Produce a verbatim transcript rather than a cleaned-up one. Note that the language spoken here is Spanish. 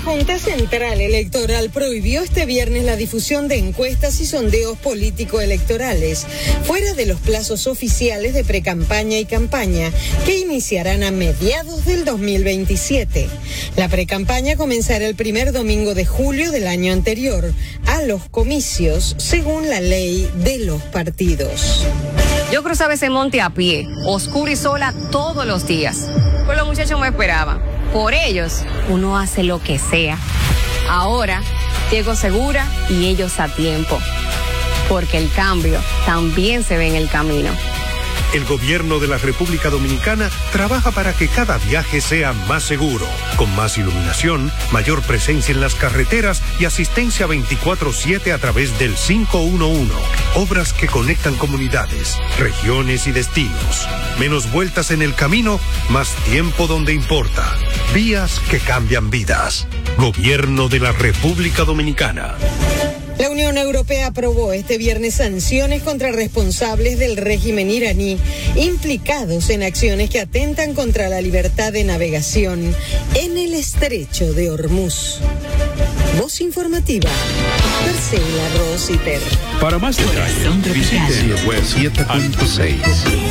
Junta Central Electoral prohibió este viernes la difusión de encuestas y sondeos político-electorales fuera de los plazos oficiales de precampaña y campaña que iniciarán a mediados del dos mil veintisiete. La precampaña comenzará el primer domingo de julio del año anterior a los comicios, según la ley de los partidos. Yo cruzaba ese monte a pie, oscura y sola todos los días. Pues los muchachos me esperaban. Por ellos, uno hace lo que sea. Ahora, llego segura y ellos a tiempo. Porque el cambio también se ve en el camino. El gobierno de la República Dominicana trabaja para que cada viaje sea más seguro, con más iluminación, mayor presencia en las carreteras y asistencia veinticuatro siete a través del cinco uno uno. Obras que conectan comunidades, regiones y destinos. Menos vueltas en el camino, más tiempo donde importa. Vías que cambian vidas. Gobierno de la República Dominicana. La Unión Europea aprobó este viernes sanciones contra responsables del régimen iraní implicados en acciones que atentan contra la libertad de navegación en el estrecho de Hormuz. Voz informativa, Marcela Rositer. Para más detalles, visite web siete punto seis.